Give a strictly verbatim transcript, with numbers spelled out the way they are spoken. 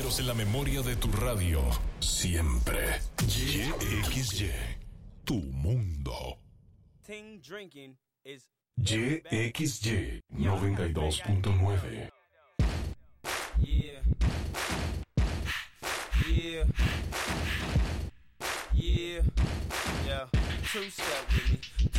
números en la memoria de tu radio. Siempre. Y X Y. Tu mundo. Ting drinking is Y X Y noventa y dos punto nueve. Yeah. Yeah. Yeah. Yeah. Two step with me.